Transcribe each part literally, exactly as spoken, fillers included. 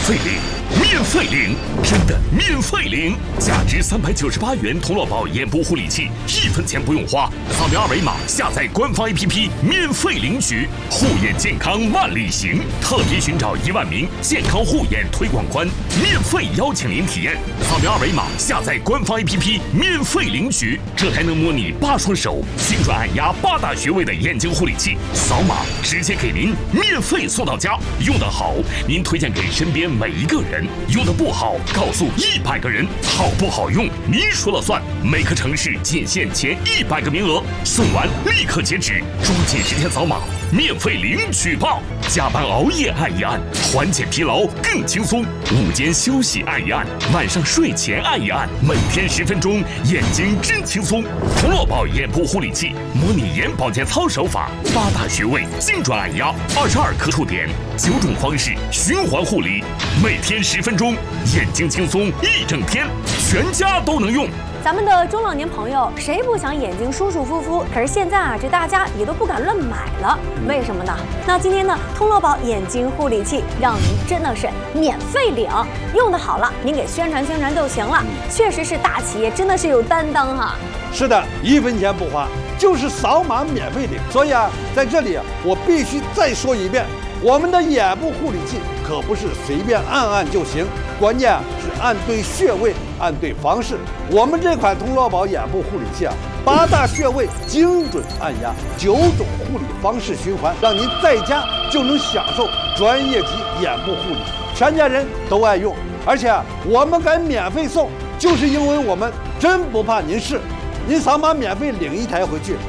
费领，免费领，真的免费领！价值三百九十八元童乐宝眼部护理器，一分钱不用花，扫描二维码下载官方 A P P， 免费领取。护眼健康万里行，特别寻找一万名健康护眼推广官，免费邀请您体验。扫描二维码下载官方 A P P， 免费领取。这还能模拟八双手、精准按压八大穴位的眼睛护理器，扫码直接给您免费送到家。用得好，您推荐给身边每一个人；用得不好，告诉一百个人。好不好用，您说了算。每个城市仅限前一百个名额，送完立刻截止，抓紧时间扫码，免费领取吧！加班熬夜按一按，缓解疲劳更轻松；午间休息按一按，晚上睡前按一按，每天十分钟，眼睛真轻松。童乐宝眼部护理器，模拟眼保健操手法，八大穴位精准按压，二十二颗触点，九种方式循环护理，每天十分钟，眼睛轻松一整天，全家都能用。 咱们的中老年朋友谁不想眼睛舒舒服服？可是现在啊，这大家也都不敢乱买了，为什么呢？那今天呢，童乐宝眼睛护理器让您真的是免费领，用的好了，您给宣传宣传就行了。确实是大企业，真的是有担当哈。 是的，一分钱不花，就是扫码免费领。所以啊，在这里我必须再说一遍，我们的眼部护理器可不是随便按按就行，关键啊是按对穴位，按对方式。我们这款童乐宝眼部护理器啊，八大穴位精准按压，九种护理方式循环，让您在家就能享受专业级眼部护理，全家人都爱用。而且啊，我们敢免费送，就是因为我们真不怕您试。您扫码免费领一台回去。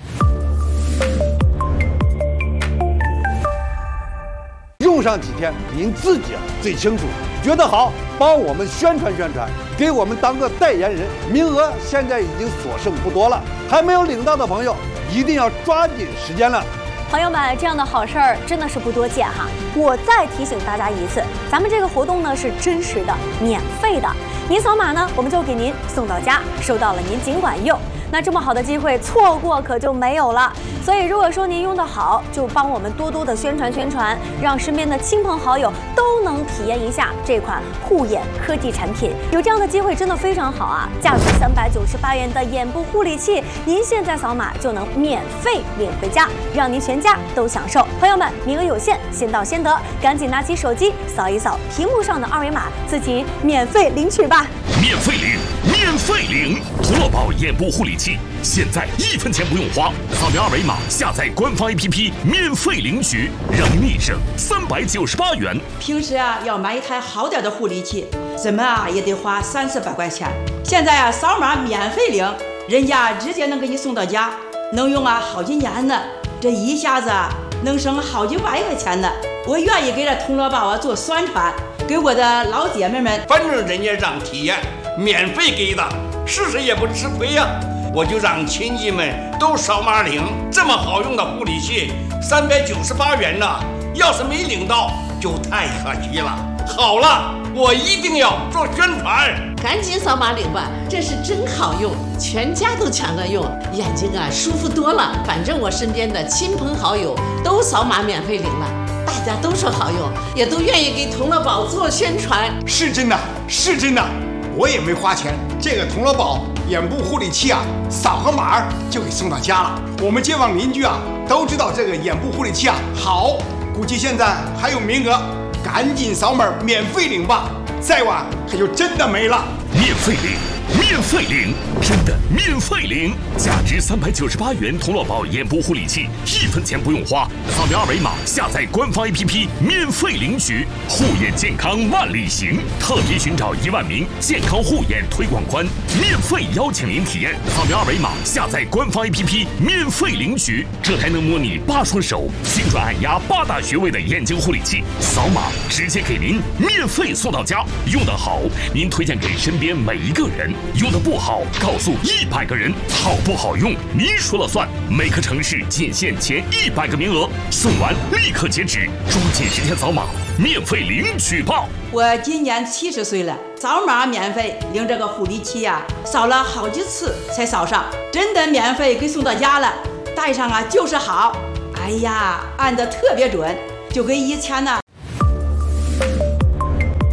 用上几天，您自己啊最清楚。觉得好，帮我们宣传宣传，给我们当个代言人。名额现在已经所剩不多了，还没有领到的朋友，一定要抓紧时间了。 朋友们，这样的好事儿真的是不多见哈。我再提醒大家一次，咱们这个活动呢是真实的、免费的。您扫码呢，我们就给您送到家，收到了您尽管用。那这么好的机会，错过可就没有了。所以如果说您用得好，就帮我们多多的宣传宣传，让身边的亲朋好友都能体验一下这款护眼科技产品。有这样的机会真的非常好啊！价值三百九十八元的眼部护理器，您现在扫码就能免费领回家，让您全家都享受。朋友们，名额有限，先到先得，赶紧拿起手机扫一扫屏幕上的二维码，自己免费领取吧！ 免费领，免费领！童乐宝眼部护理器，现在一分钱不用花，扫描二维码下载官方 A P P， 免费领取，让您立省三百九十八元。 平时啊，要买一台好点的护理器，怎么啊也得花三四百块钱。现在啊，扫码免费领，人家直接能给你送到家，能用啊好几年呢。这一下子啊，能省好几万块钱呢。我愿意给这童乐宝啊做宣传，给我的老姐妹们， 反正人家让体验，免费给的，试试也不吃亏呀、啊。我就让亲戚们都扫码领，这么好用的护理器，三百九十八元呢，要是没领到，就太可惜了。好了，我一定要做宣传， 赶紧扫码领吧，这是真好用，全家都抢着用，眼睛啊舒服多了。反正我身边的亲朋好友都扫码免费领了。大家都说好用，也都愿意给童乐宝做宣传。 是真的，是真的，我也没花钱。这个童乐宝眼部护理器啊，扫个码就给送到家了。我们街坊邻居啊都知道这个眼部护理器啊好，估计现在还有名额，赶紧扫码免费领吧，再晚可就真的没了。 免费领，免费领，真的免费领！价值三百九十八元童乐宝眼部护理器，一分钱不用花，扫描二维码下载官方 A P P， 免费领取。护眼健康万里行，特别寻找一万名健康护眼推广官，免费邀请您体验。扫描二维码下载官方 A P P， 免费领取。这还能模拟八双手、精准按压八大穴位的眼睛护理器，扫码直接给您免费送到家。用得好，您推荐给身边每一个人；用得不好，告诉一百个人。好不好用，您说了算。每个城市仅限前一百个名额，送完立刻截止，抓紧时间扫码，免费领取吧！ 我今年七十岁了，扫码免费领这个护理器呀、啊，扫了好几次才扫上，真的免费给送到家了。戴上啊就是好，哎呀，按得特别准，就跟以前呢。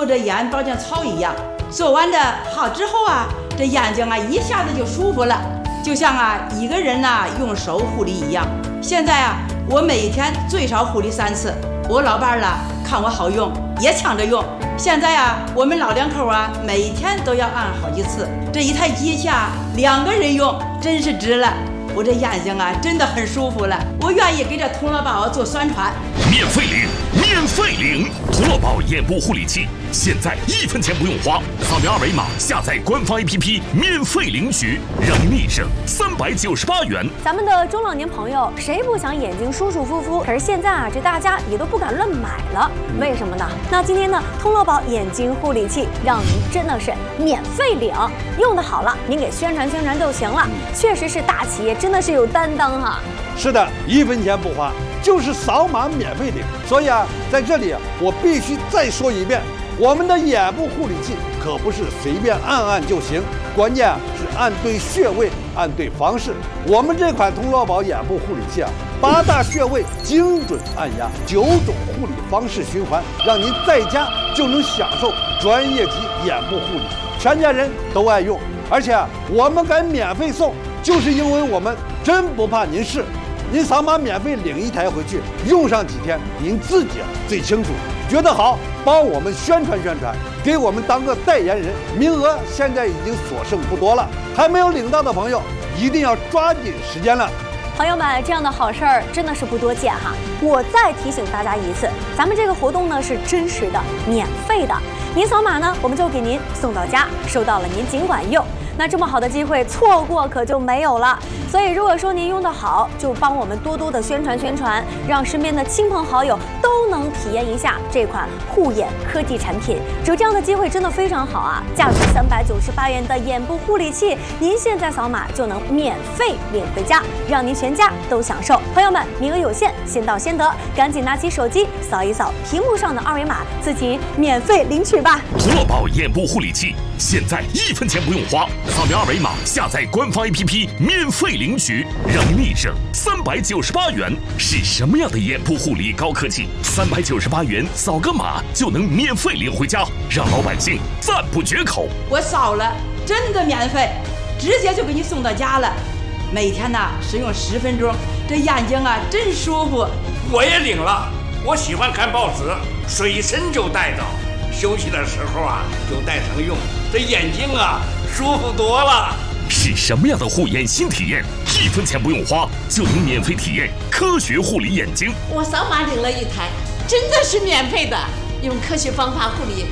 这眼保健操一样。做完的好之后啊，这眼睛啊一下子就舒服了，就像啊一个人呐、啊、用手护理一样。现在啊，我每天最少护理三次。我老伴儿啦看我好用，也抢着用。现在啊，我们老两口啊每天都要按好几次。这一台机器啊，两个人用真是值了。我这眼睛啊真的很舒服了，我愿意给这童乐宝做宣传。 免费领，免费领！童乐宝眼部护理器，现在一分钱不用花，扫描二维码下载官方 A P P 免费领取，让您立省三百九十八元。 咱们的中老年朋友谁不想眼睛舒舒服服？可是现在啊，这大家也都不敢乱买了，为什么呢？那今天呢，童乐宝眼睛护理器让您真的是免费领，用的好了，您给宣传宣传就行了。确实是大企业，真的是有担当哈。 是的，一分钱不花，就是扫码免费领。所以啊，在这里啊，我必须再说一遍，我们的眼部护理器可不是随便按按就行，关键啊是按对穴位，按对方式。我们这款童乐宝眼部护理器啊，八大穴位精准按压，九种护理方式循环，让您在家就能享受专业级眼部护理，全家人都爱用。而且啊，我们敢免费送，就是因为我们真不怕您试。您扫码免费领一台回去，用上几天，您自己啊最清楚。觉得好，帮我们宣传宣传，给我们当个代言人。名额现在已经所剩不多了，还没有领到的朋友，一定要抓紧时间了。 朋友们，这样的好事儿真的是不多见哈。我再提醒大家一次，咱们这个活动呢是真实的、免费的。您扫码呢，我们就给您送到家，收到了您尽管用。那这么好的机会，错过可就没有了。所以，如果说您用得好，就帮我们多多的宣传宣传，让身边的亲朋好友都能体验一下这款护眼科技产品。只有这样的机会真的非常好啊！价值三百九十八元的眼部护理器，您现在扫码就能免费领回家，让您全家都享受。朋友们，名额有限，先到先得，赶紧拿起手机扫一扫屏幕上的二维码，自己免费领取吧。 童乐宝眼部护理器，现在一分钱不用花，扫描二维码下载官方 A P P 免费领取，让您立省三百九十八元。是什么样的眼部护理高科技？三百九十八元扫个码就能免费领回家，让老百姓赞不绝口。 我扫了，真的免费，直接就给你送到家了。每天呢使用十分钟，这眼睛啊真舒服。 我也领了，我喜欢看报纸，随身就带着，休息的时候啊就带上用，这眼睛啊舒服多了。 是什么样的护眼新体验？一分钱不用花就能免费体验科学护理眼睛。 我扫码领了一台，真的是免费的，用科学方法护理。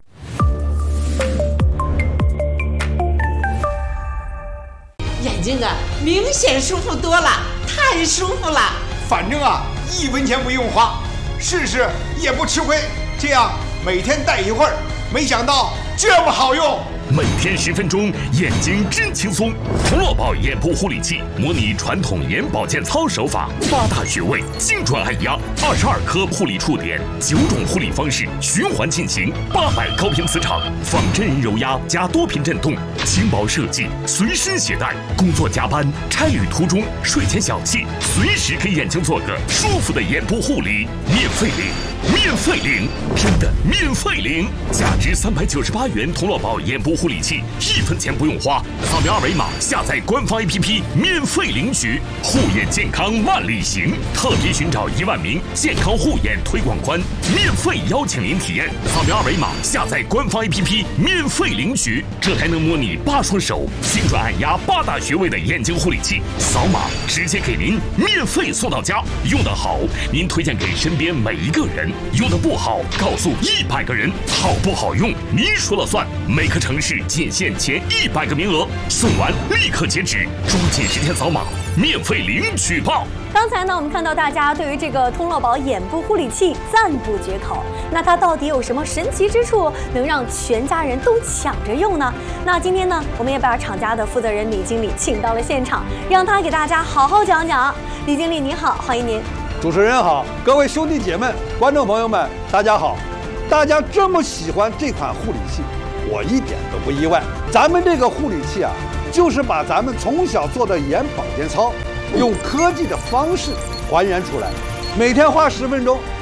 眼睛啊，明显舒服多了，太舒服了。 反正啊，一分钱不用花，试试也不吃亏。这样每天戴一会儿，没想到这么好用。 每天十分钟，眼睛真轻松。童乐宝眼部护理器模拟传统眼保健操手法，八大穴位精准按压，二十二颗护理触点，九种护理方式循环进行，八百高频磁场，仿真人揉压加多频震动，轻薄设计，随身携带。工作加班、差旅途中、睡前小憩，随时给眼睛做个舒服的眼部护理，免费领，免费领，真的免费领！价值三百九十八元童乐宝眼部护理器，一分钱不用花，扫描二维码下载官方 A P P 免费领取。护眼健康万里行，特别寻找一万名健康护眼推广官，免费邀请您体验。扫描二维码下载官方 A P P 免费领取。这台能模拟八双手精准按压八大穴位的眼睛护理器，扫码直接给您免费送到家。用得好，您推荐给身边每一个人；用得不好，告诉一百个人。好不好用，您说了算。每个城市仅限前一百个名额，送完立刻截止，抓紧时间扫码，免费领取吧。 刚才呢，我们看到大家对于这个童乐宝眼部护理器赞不绝口。那它到底有什么神奇之处，能让全家人都抢着用呢？那今天呢，我们也把厂家的负责人李经理请到了现场，让他给大家好好讲讲。李经理您好，欢迎您。 主持人好，各位兄弟姐妹、观众朋友们，大家好。大家这么喜欢这款护理器，我一点都不意外。咱们这个护理器啊，就是把咱们从小做的眼保健操，用科技的方式还原出来。每天花十分钟，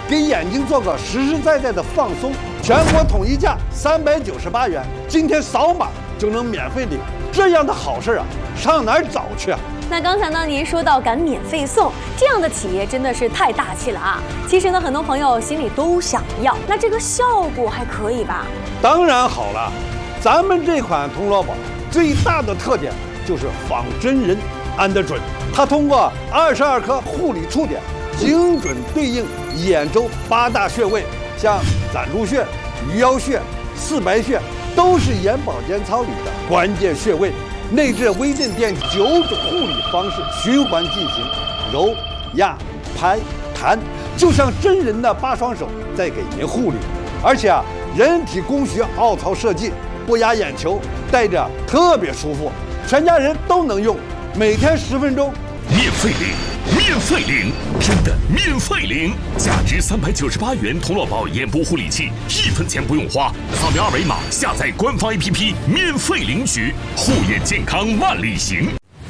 给眼睛做个实实在在的放松。全国统一价三百九十八元，今天扫码就能免费领，这样的好事啊，上哪儿找去啊？ 那刚才呢，您说到敢免费送，这样的企业真的是太大气了啊！其实呢，很多朋友心里都想要，那这个效果还可以吧？ 当然好了，咱们这款铜锣宝最大的特点就是仿真人安得准，它通过二十二颗护理触点，精准对应眼周八大穴位，像攒竹穴、鱼腰穴、四白穴，都是眼保健操里的关键穴位。内置微震电九种护理方式循环进行，揉、压、拍、弹，就像真人的八双手在给您护理。而且啊，人体工学凹槽设计，不压眼球，戴着特别舒服，全家人都能用，每天十分钟， 免费领，免费领，真的免费领！价值三百九十八元铜锣宝眼部护理器，一分钱不用花，扫描二维码下载官方 A P P， 免费领取，护眼健康万里行。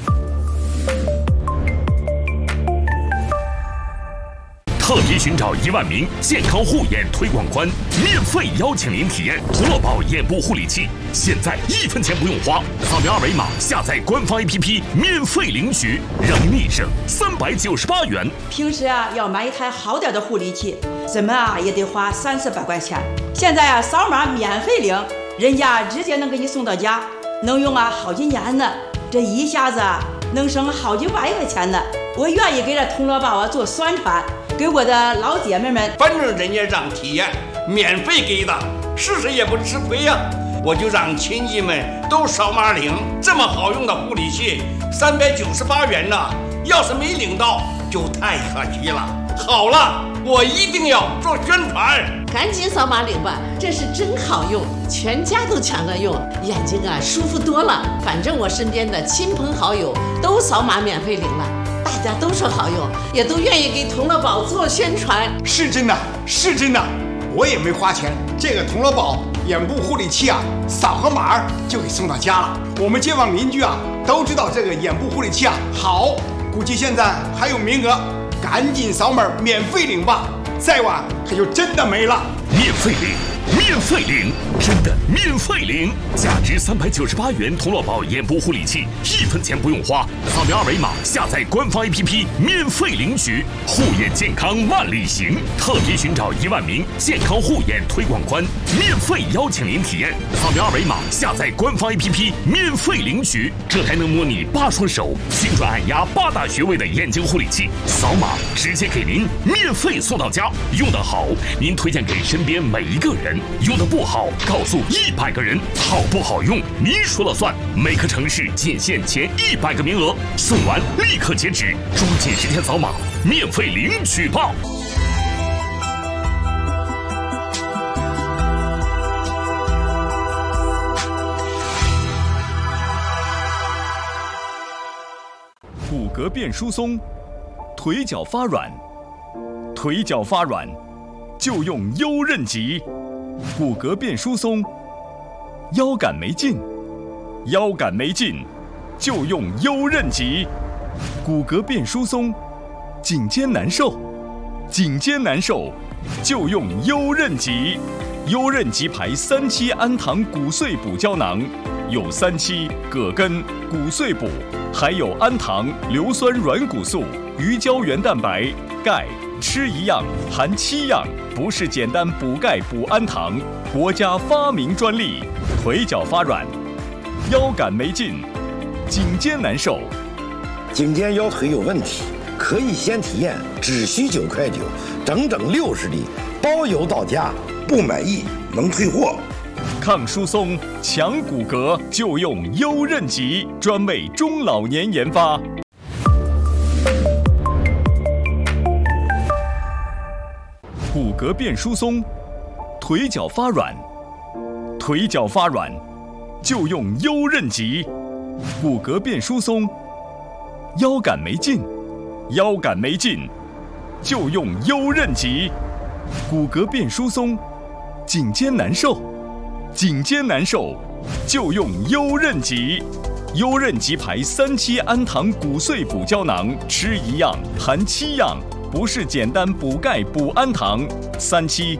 特别寻找一万名健康护眼推广官，免费邀请您体验铜锣宝眼部护理器，现在一分钱不用花，扫描二维码下载官方 A P P， 免费领取，让你省三百九十八元。 平时啊要买一台好点的护理器，怎么啊也得花三四百块钱。现在啊扫码免费领，人家直接能给你送到家，能用啊好几年呢。这一下子啊能省好几万块钱呢。我愿意给这铜锣宝啊做宣传，给我的老姐妹们。 反正人家让体验，免费给的，试试也不吃亏呀。我就让亲戚们都扫码领，这么好用的护理器，三百九十八元呢，要是没领到就太可惜了。好了，我一定要做宣传， 赶紧扫码领吧，这是真好用，全家都抢着用，眼睛啊舒服多了。反正我身边的亲朋好友都扫码免费领了。大家都说好用，也都愿意给铜锣宝做宣传。 是真的，是真的，我也没花钱。这个铜锣宝眼部护理器啊，扫个码就给送到家了。我们街坊邻居啊都知道这个眼部护理器啊好，估计现在还有名额，赶紧扫码免费领吧，再晚可就真的没了。 免费领，免费领，真的免费领！价值三百九十八元铜锣宝眼部护理器，一分钱不用花，扫描二维码下载官方 A P P， 免费领取，护眼健康万里行。特别寻找一万名健康护眼推广官，免费邀请您体验，扫描二维码下载官方 A P P， 免费领取。这还能模拟八双手，精准按压八大穴位的眼睛护理器，扫码直接给您免费送到家。用得好，您推荐给身边每一个人；用得不好，告诉一百个人。好不好用，您说了算。每个城市仅限前一百个名额，送完立刻截止，抓紧时间扫码，免费领取吧。 骨骼变疏松，腿脚发软，腿脚发软就用优韧极。骨骼变疏松，腰杆没劲，腰杆没劲就用优韧极。骨骼变疏松，颈肩难受，颈肩难受就用优韧极。优韧极牌三七氨糖骨碎补胶囊，有三七、葛根、骨碎补，还有氨糖、硫酸软骨素、鱼胶原蛋白、钙，吃一样含七样，不是简单补钙补氨糖，国家发明专利。腿脚发软，腰杆没劲，颈肩难受， 颈肩腰腿有问题，可以先体验，只需九块九，整整六十粒，包邮到家，不满意能退货。 抗疏松、强骨骼就用优韧极，专为中老年研发。骨骼变疏松，腿脚发软，腿脚发软就用优韧极。骨骼变疏松，腰杆没劲，腰杆没劲就用优韧极。骨骼变疏松，颈肩难受，颈肩难受就用优韧极。优韧极牌三七氨糖骨碎补胶囊，吃一样含七样， 不是简单补钙补氨糖。三七